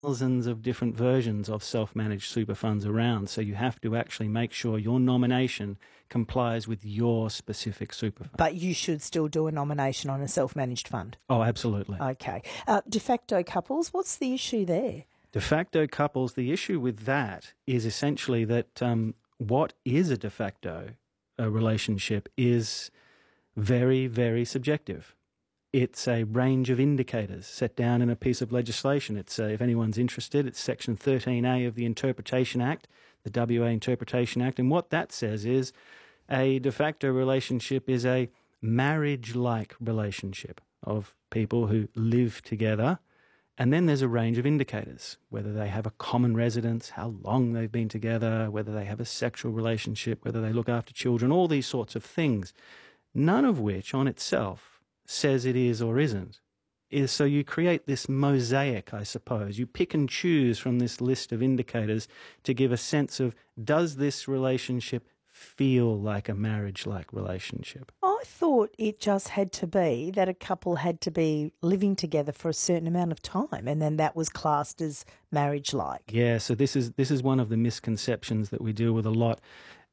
thousands of different versions of self-managed super funds around, so you have to actually make sure your nomination complies with your specific super fund. But you should still do a nomination on a self-managed fund. Oh, absolutely. Okay. De facto couples, what's the issue there? De facto couples, the issue with that is essentially that what is a de facto relationship is very, very subjective. It's a range of indicators set down in a piece of legislation. It's, if anyone's interested, it's Section 13A of the Interpretation Act, the WA Interpretation Act. And what that says is a de facto relationship is a marriage-like relationship of people who live together. And then there's a range of indicators, whether they have a common residence, how long they've been together, whether they have a sexual relationship, whether they look after children, all these sorts of things, none of which on itself says it is or isn't. So you create this mosaic, I suppose. You pick and choose from this list of indicators to give a sense of, does this relationship feel like a marriage-like relationship? I thought it just had to be that a couple had to be living together for a certain amount of time, and then that was classed as marriage-like. Yeah, so this is one of the misconceptions that we deal with a lot.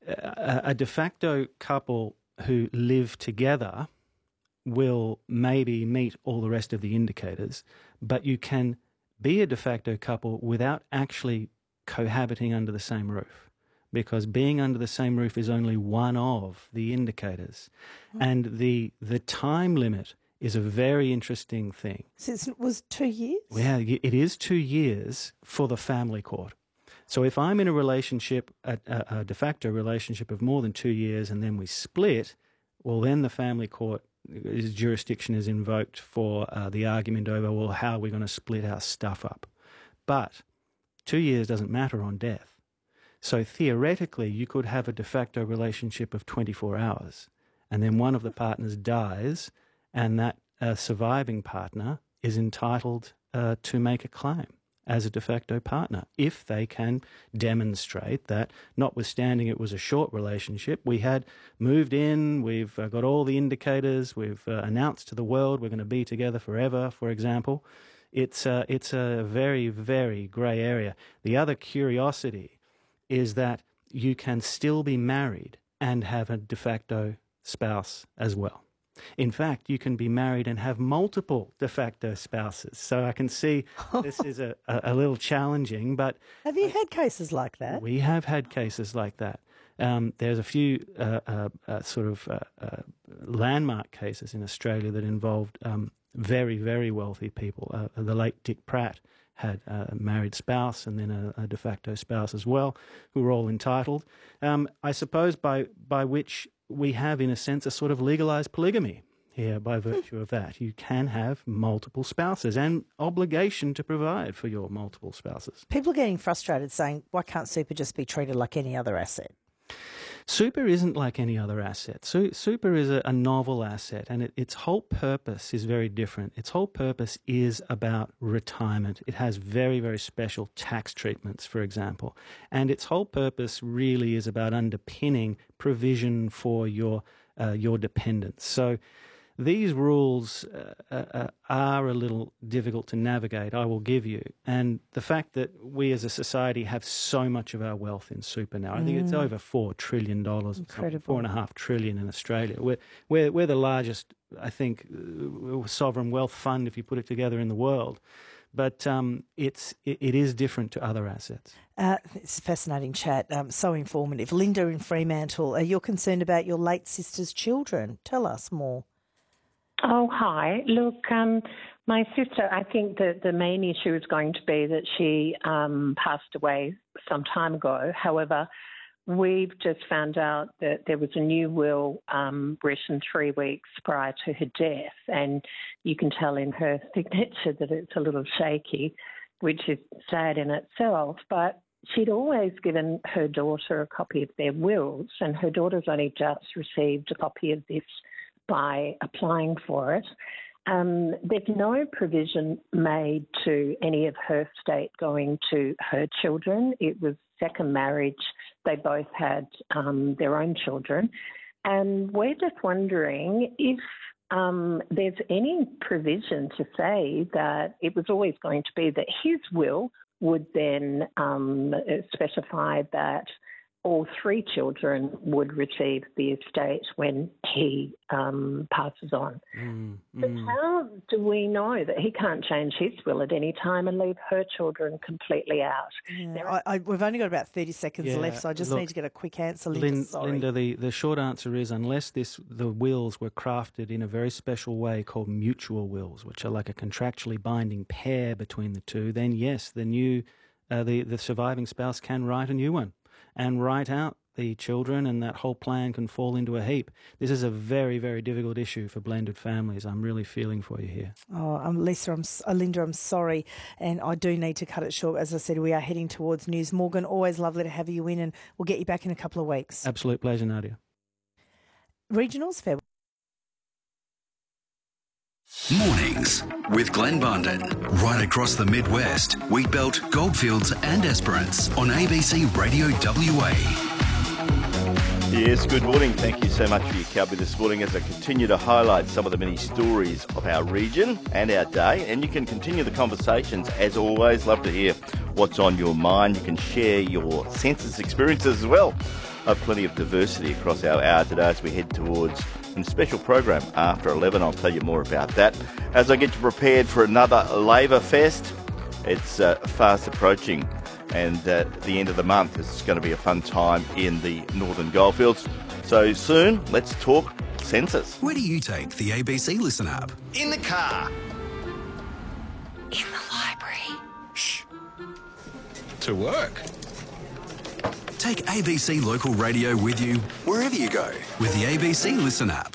A de facto couple who live together will maybe meet all the rest of the indicators, but you can be a de facto couple without actually cohabiting under the same roof, because being under the same roof is only one of the indicators. And the time limit is a very interesting thing. So it was 2 years? Yeah, it is 2 years for the family court. So if I'm in a relationship, a de facto relationship of more than 2 years, and then we split, well, then the family court jurisdiction is invoked for the argument over, well, how are we going to split our stuff up? But 2 years doesn't matter on death. So theoretically, you could have a de facto relationship of 24 hours, and then one of the partners dies, and that surviving partner is entitled to make a claim as a de facto partner if they can demonstrate that, notwithstanding it was a short relationship, we had moved in, we've got all the indicators, we've announced to the world we're going to be together forever, for example. It's a very, very grey area. The other curiosity is that you can still be married and have a de facto spouse as well. In fact, you can be married and have multiple de facto spouses. So I can see this is a little challenging, but... Have you had cases like that? We have had cases like that. There's a few landmark cases in Australia that involved very, very wealthy people. The late Dick Pratt had a married spouse and then a de facto spouse as well, who were all entitled. I suppose by which we have, in a sense, a sort of legalised polygamy here by virtue of that. You can have multiple spouses and obligation to provide for your multiple spouses. People are getting frustrated saying, why can't super just be treated like any other asset? Super isn't like any other asset. Super is a novel asset, and its whole purpose is very different. Its whole purpose is about retirement. It has very, very special tax treatments, for example. And its whole purpose really is about underpinning provision for your dependents. So these rules are a little difficult to navigate, I will give you. And the fact that we as a society have so much of our wealth in super now, I think it's over $4 trillion, Incredible. $4.5 trillion in Australia. We're the largest, I think, sovereign wealth fund, if you put it together, in the world. But it is different to other assets. It's a fascinating chat, so informative. Linda in Fremantle, you're concerned about your late sister's children. Tell us more. Oh, hi. Look, my sister, I think that the main issue is going to be that she passed away some time ago. However, we've just found out that there was a new will written 3 weeks prior to her death, and you can tell in her signature that it's a little shaky, which is sad in itself. But she'd always given her daughter a copy of their wills, and her daughter's only just received a copy of this by applying for it. There's no provision made to any of her estate going to her children. It was second marriage. They both had their own children. And we're just wondering if there's any provision to say that it was always going to be that his will would then specify that all three children would receive the estate when he passes on. But how do we know that he can't change his will at any time and leave her children completely out? Yeah, we've only got about 30 seconds left, so I just need to get a quick answer, Linda. Sorry. Linda, the short answer is unless the wills were crafted in a very special way called mutual wills, which are like a contractually binding pair between the two, then yes, the surviving spouse can write a new one and write out the children, and that whole plan can fall into a heap. This is a very, very difficult issue for blended families. I'm really feeling for you here. Oh, Linda, I'm sorry, and I do need to cut it short. As I said, we are heading towards news. Morgan, always lovely to have you in, and we'll get you back in a couple of weeks. Absolute pleasure, Nadia. Regionals, fair. Mornings with Glenn Bundin. Right across the Midwest, Wheatbelt, Goldfields and Esperance on ABC Radio WA. Yes, good morning. Thank you so much for your company this morning as I continue to highlight some of the many stories of our region and our day. And you can continue the conversations as always. Love to hear what's on your mind. You can share your census experiences as well. Plenty of diversity across our hour today as we head towards a special program after 11. I'll tell you more about that. As I get you prepared for another Labour Fest, it's fast approaching, and at the end of the month it's going to be a fun time in the Northern Goldfields. So soon, let's talk census. Where do you take the ABC Listen app? In the car. In the library. Shh. To work. Take ABC Local Radio with you wherever you go with the ABC Listen app.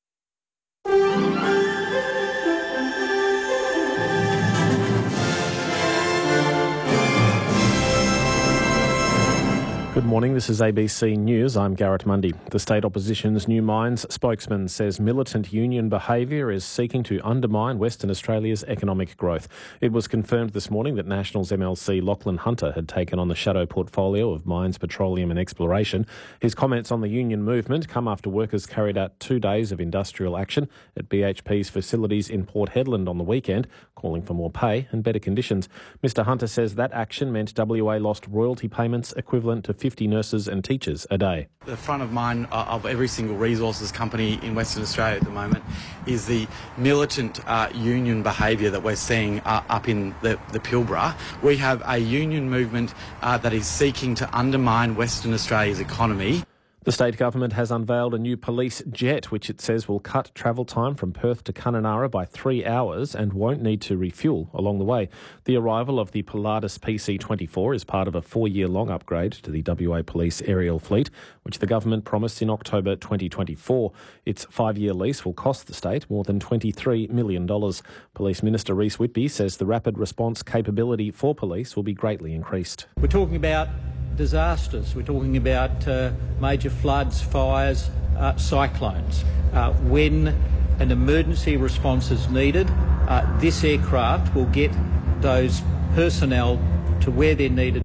Good morning, this is ABC News. I'm Garrett Mundy. The state opposition's New Minds spokesman says militant union behaviour is seeking to undermine Western Australia's economic growth. It was confirmed this morning that Nationals MLC Lachlan Hunter had taken on the shadow portfolio of Mines, Petroleum and Exploration. His comments on the union movement come after workers carried out 2 days of industrial action at BHP's facilities in Port Hedland on the weekend, calling for more pay and better conditions. Mr Hunter says that action meant WA lost royalty payments equivalent to 50 nurses and teachers a day. The front of mind of every single resources company in Western Australia at the moment is the militant union behaviour that we're seeing up in the Pilbara. We have a union movement that is seeking to undermine Western Australia's economy. The state government has unveiled a new police jet, which it says will cut travel time from Perth to Kununurra by 3 hours and won't need to refuel along the way. The arrival of the Pilatus PC-24 is part of a 4-year-long upgrade to the WA Police aerial fleet, which the government promised in October 2024. Its 5-year lease will cost the state more than $23 million. Police Minister Rhys Whitby says the rapid response capability for police will be greatly increased. We're talking about disasters. We're talking about major floods, fires, cyclones. When an emergency response is needed, this aircraft will get those personnel to where they're needed.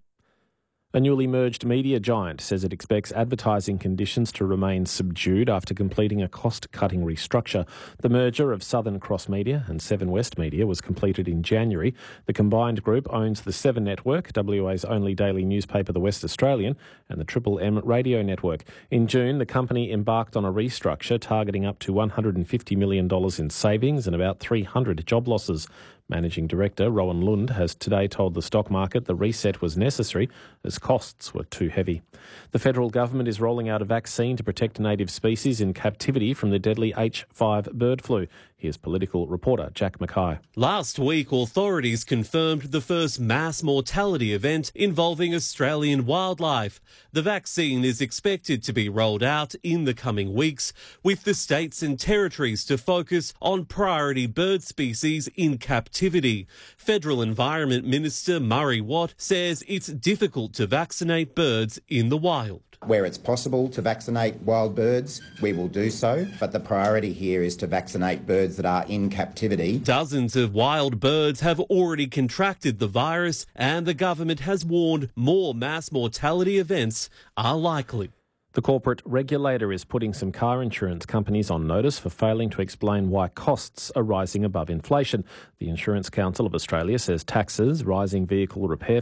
A newly merged media giant says it expects advertising conditions to remain subdued after completing a cost-cutting restructure. The merger of Southern Cross Media and Seven West Media was completed in January. The combined group owns the Seven Network, WA's only daily newspaper, The West Australian, and the Triple M radio network. In June, the company embarked on a restructure targeting up to $150 million in savings and about 300 job losses. Managing Director Rowan Lund has today told the stock market the reset was necessary as costs were too heavy. The federal government is rolling out a vaccine to protect native species in captivity from the deadly H5 bird flu. Here's political reporter Jack Mackay. Last week, authorities confirmed the first mass mortality event involving Australian wildlife. The vaccine is expected to be rolled out in the coming weeks, with the states and territories to focus on priority bird species in captivity. Federal Environment Minister Murray Watt says it's difficult to vaccinate birds in the wild. Where it's possible to vaccinate wild birds, we will do so, but the priority here is to vaccinate birds that are in captivity. Dozens of wild birds have already contracted the virus, and the government has warned more mass mortality events are likely. The corporate regulator is putting some car insurance companies on notice for failing to explain why costs are rising above inflation. The Insurance Council of Australia says taxes, rising vehicle repair